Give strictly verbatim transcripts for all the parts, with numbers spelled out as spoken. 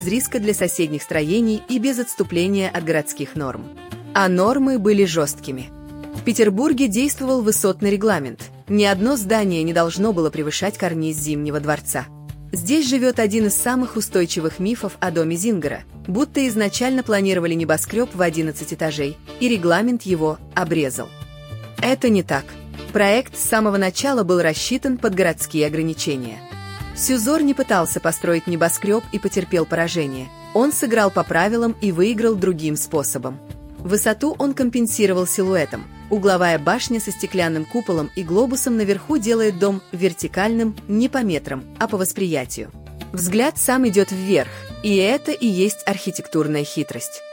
риска для соседних строений и без отступления от городских норм. А нормы были жесткими. В Петербурге действовал высотный регламент. Ни одно здание не должно было превышать карниз Зимнего дворца. Здесь живет один из самых устойчивых мифов о доме Зингера, будто изначально планировали небоскреб в одиннадцать этажей, и регламент его обрезал. Это не так. Проект с самого начала был рассчитан под городские ограничения. Сюзор не пытался построить небоскреб и потерпел поражение. Он сыграл по правилам и выиграл другим способом. Высоту он компенсировал силуэтом. Угловая башня со стеклянным куполом и глобусом наверху делает дом вертикальным не по метрам, а по восприятию. Взгляд сам идет вверх, и это и есть архитектурная хитрость.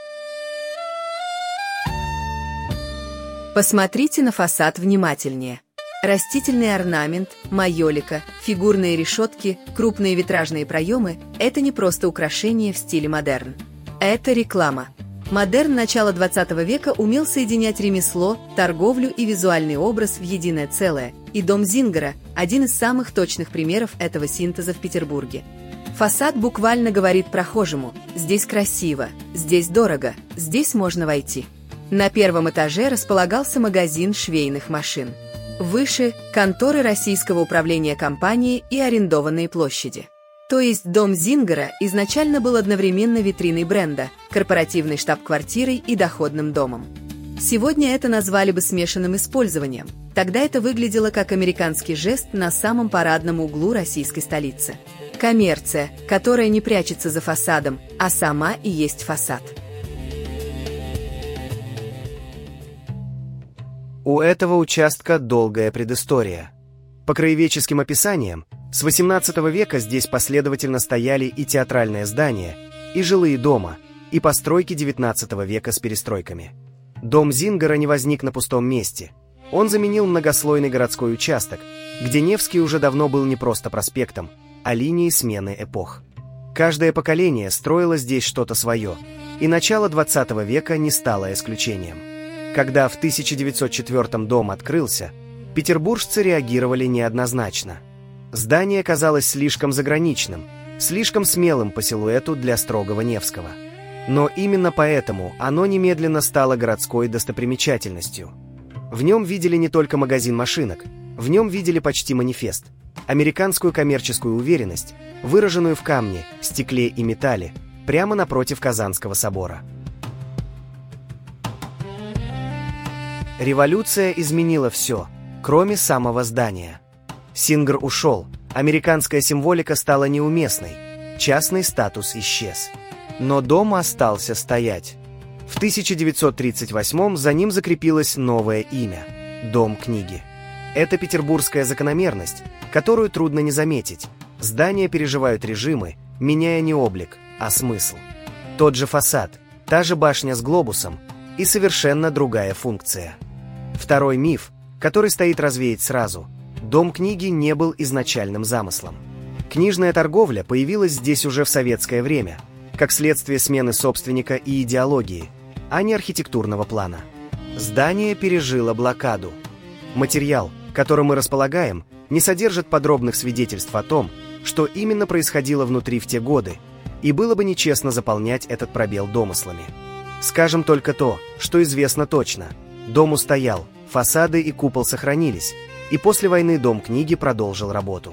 Посмотрите на фасад внимательнее. Растительный орнамент, майолика, фигурные решетки, крупные витражные проемы – это не просто украшение в стиле модерн. Это реклама. Модерн начала двадцатого века умел соединять ремесло, торговлю и визуальный образ в единое целое, и дом Зингера – один из самых точных примеров этого синтеза в Петербурге. Фасад буквально говорит прохожему: здесь красиво, здесь дорого, здесь можно войти. На первом этаже располагался магазин швейных машин. Выше – конторы Российского управления компании и арендованные площади. То есть дом Зингера изначально был одновременно витриной бренда, корпоративной штаб-квартирой и доходным домом. Сегодня это назвали бы смешанным использованием. Тогда это выглядело как американский жест на самом парадном углу российской столицы. Коммерция, которая не прячется за фасадом, а сама и есть фасад. У этого участка долгая предыстория. По краеведческим описаниям, с восемнадцатого века здесь последовательно стояли и театральное здание, и жилые дома, и постройки девятнадцатого века с перестройками. Дом Зингера не возник на пустом месте. Он заменил многослойный городской участок, где Невский уже давно был не просто проспектом, а линией смены эпох. Каждое поколение строило здесь что-то свое, и начало двадцатого века не стало исключением. Когда в тысяча девятьсот четвёртом дом открылся, петербуржцы реагировали неоднозначно. Здание казалось слишком заграничным, слишком смелым по силуэту для строгого Невского. Но именно поэтому оно немедленно стало городской достопримечательностью. В нем видели не только магазин машинок, в нем видели почти манифест, американскую коммерческую уверенность, выраженную в камне, стекле и металле, прямо напротив Казанского собора. Революция изменила все, кроме самого здания. Сингер ушел, американская символика стала неуместной, частный статус исчез. Но дом остался стоять. В тысяча девятьсот тридцать восьмом за ним закрепилось новое имя – Дом книги. Это петербургская закономерность, которую трудно не заметить. Здания переживают режимы, меняя не облик, а смысл. Тот же фасад, та же башня с глобусом и совершенно другая функция. Второй миф, который стоит развеять сразу – Дом книги не был изначальным замыслом. Книжная торговля появилась здесь уже в советское время, как следствие смены собственника и идеологии, а не архитектурного плана. Здание пережило блокаду. Материал, которым мы располагаем, не содержит подробных свидетельств о том, что именно происходило внутри в те годы, и было бы нечестно заполнять этот пробел домыслами. Скажем только то, что известно точно. Дом устоял, фасады и купол сохранились, и после войны Дом книги продолжил работу.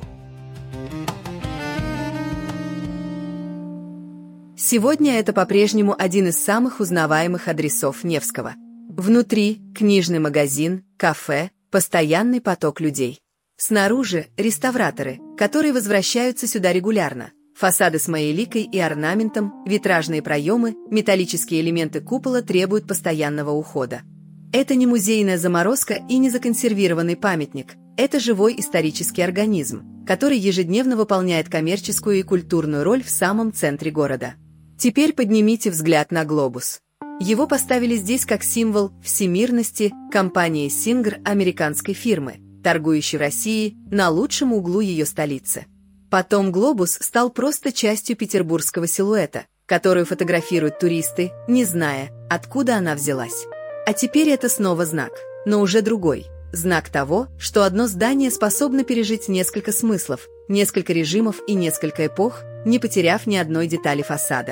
Сегодня это по-прежнему один из самых узнаваемых адресов Невского. Внутри – книжный магазин, кафе, постоянный поток людей. Снаружи – реставраторы, которые возвращаются сюда регулярно. Фасады с майоликой и орнаментом, витражные проемы, металлические элементы купола требуют постоянного ухода. Это не музейная заморозка и не законсервированный памятник. Это живой исторический организм, который ежедневно выполняет коммерческую и культурную роль в самом центре города. Теперь поднимите взгляд на глобус. Его поставили здесь как символ всемирности компании Singer, американской фирмы, торгующей в России на лучшем углу ее столицы. Потом глобус стал просто частью петербургского силуэта, которую фотографируют туристы, не зная, откуда она взялась. А теперь это снова знак, но уже другой. Знак того, что одно здание способно пережить несколько смыслов, несколько режимов и несколько эпох, не потеряв ни одной детали фасада.